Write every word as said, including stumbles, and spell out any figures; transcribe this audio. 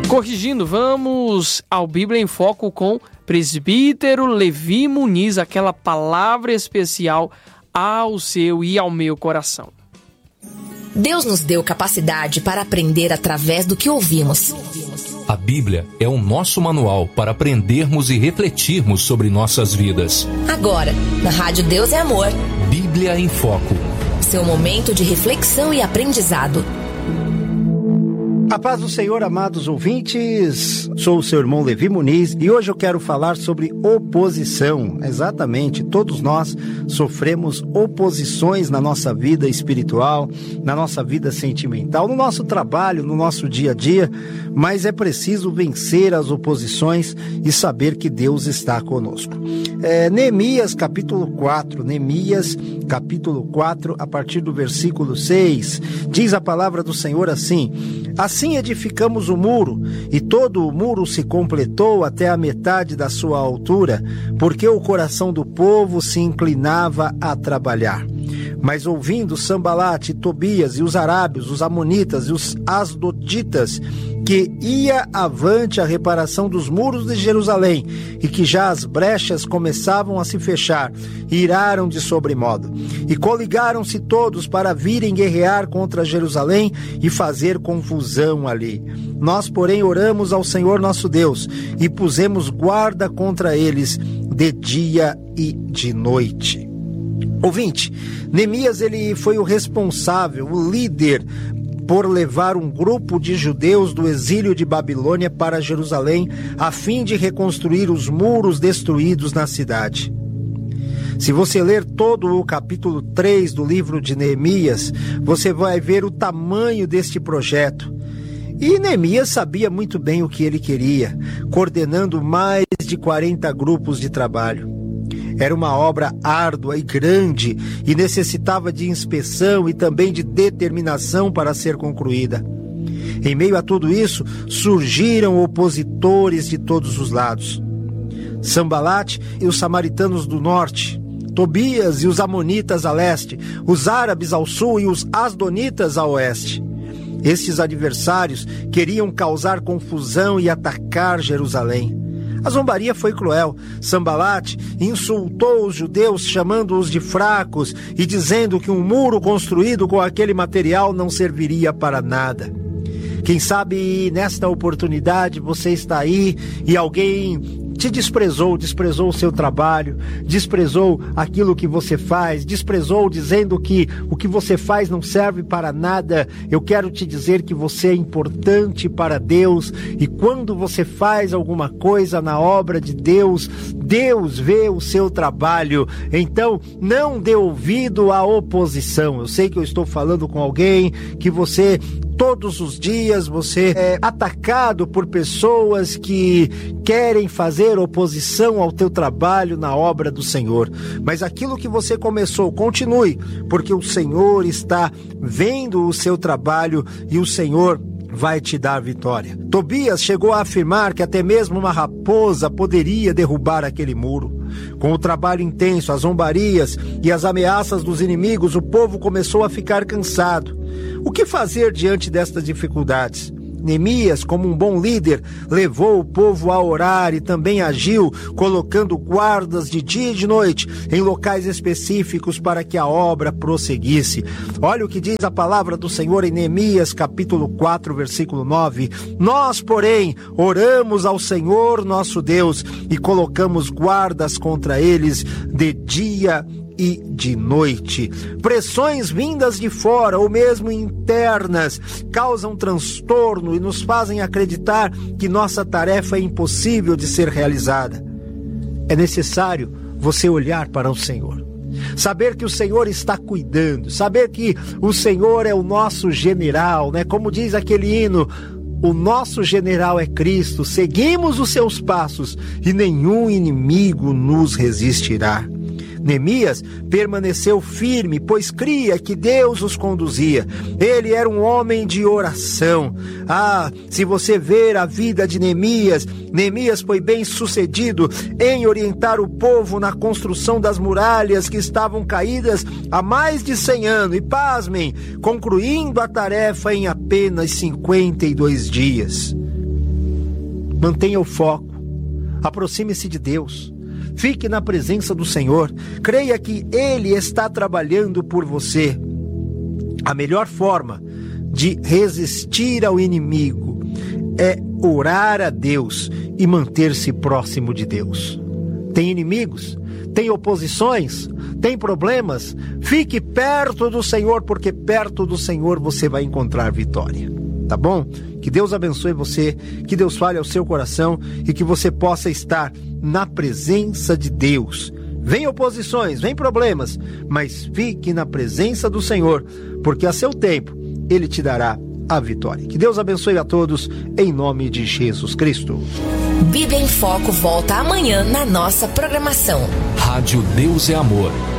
Corrigindo, vamos ao Bíblia em Foco com presbítero Levi Muniz, aquela palavra especial ao seu e ao meu coração. Deus nos deu capacidade para aprender através do que ouvimos. A Bíblia é o nosso manual para aprendermos e refletirmos sobre nossas vidas. Agora, na Rádio Deus é Amor. Bíblia em Foco. Seu momento de reflexão e aprendizado. A paz do Senhor, amados ouvintes, sou o seu irmão Levi Muniz e hoje eu quero falar sobre oposição. Exatamente, todos nós sofremos oposições na nossa vida espiritual, na nossa vida sentimental, no nosso trabalho, no nosso dia a dia, mas é preciso vencer as oposições e saber que Deus está conosco. É, Neemias capítulo quatro, Neemias capítulo quatro, a partir do versículo seis, diz a palavra do Senhor assim: Assim edificamos o muro, e todo o muro se completou até a metade da sua altura, porque o coração do povo se inclinava a trabalhar. Mas ouvindo Sambalate, Tobias e os arábios, os amonitas e os asdoditas, que ia avante a reparação dos muros de Jerusalém, e que já as brechas começavam a se fechar, iraram de sobremodo. E coligaram-se todos para virem guerrear contra Jerusalém e fazer confusão ali. Nós, porém, oramos ao Senhor nosso Deus, e pusemos guarda contra eles de dia e de noite. Ouvinte, Neemias ele foi o responsável, o líder, por levar um grupo de judeus do exílio de Babilônia para Jerusalém, a fim de reconstruir os muros destruídos na cidade. Se você ler todo o capítulo três do livro de Neemias, você vai ver o tamanho deste projeto. E Neemias sabia muito bem o que ele queria, coordenando mais de quarenta grupos de trabalho. Era uma obra árdua e grande e necessitava de inspeção e também de determinação para ser concluída. Em meio a tudo isso, surgiram opositores de todos os lados. Sambalate e os samaritanos do norte, Tobias e os amonitas a leste, os árabes ao sul e os asdonitas a oeste. Estes adversários queriam causar confusão e atacar Jerusalém. A zombaria foi cruel. Sambalate insultou os judeus, chamando-os de fracos e dizendo que um muro construído com aquele material não serviria para nada. Quem sabe nesta oportunidade você está aí e alguém te desprezou, desprezou o seu trabalho, desprezou aquilo que você faz, desprezou dizendo que o que você faz não serve para nada. Eu quero te dizer que você é importante para Deus, e quando você faz alguma coisa na obra de Deus, Deus vê o seu trabalho. Então não dê ouvido à oposição. Eu sei que eu estou falando com alguém que você... Todos os dias você é atacado por pessoas que querem fazer oposição ao teu trabalho na obra do Senhor. Mas aquilo que você começou, continue, porque o Senhor está vendo o seu trabalho e o Senhor vai te dar vitória. Tobias chegou a afirmar que até mesmo uma raposa poderia derrubar aquele muro. Com o trabalho intenso, as zombarias e as ameaças dos inimigos, o povo começou a ficar cansado. O que fazer diante destas dificuldades? Neemias, como um bom líder, levou o povo a orar e também agiu, colocando guardas de dia e de noite em locais específicos para que a obra prosseguisse. Olha o que diz a palavra do Senhor em Neemias, capítulo quatro, versículo nove. Nós, porém, oramos ao Senhor nosso Deus e colocamos guardas contra eles de dia e de noite. Pressões vindas de fora ou mesmo internas causam transtorno e nos fazem acreditar que nossa tarefa é impossível de ser realizada. É necessário você olhar para o Senhor, saber que o Senhor está cuidando, saber que o Senhor é o nosso general, né? Como diz aquele hino: o nosso general é Cristo, seguimos os seus passos e nenhum inimigo nos resistirá. Neemias permaneceu firme, pois cria que Deus os conduzia. Ele era um homem de oração. Ah, se você ver a vida de Neemias, Neemias foi bem sucedido em orientar o povo na construção das muralhas que estavam caídas há mais de cem anos. E pasmem, concluindo a tarefa em apenas cinquenta e dois dias. Mantenha o foco. Aproxime-se de Deus. Fique na presença do Senhor. Creia que Ele está trabalhando por você. A melhor forma de resistir ao inimigo é orar a Deus e manter-se próximo de Deus. Tem inimigos? Tem oposições? Tem problemas? Fique perto do Senhor, porque perto do Senhor você vai encontrar vitória. Tá bom? Que Deus abençoe você, que Deus fale ao seu coração e que você possa estar na presença de Deus. Vem oposições, vem problemas, mas fique na presença do Senhor, porque a seu tempo Ele te dará a vitória. Que Deus abençoe a todos, em nome de Jesus Cristo. Bíblia em Foco volta amanhã na nossa programação. Rádio Deus é Amor.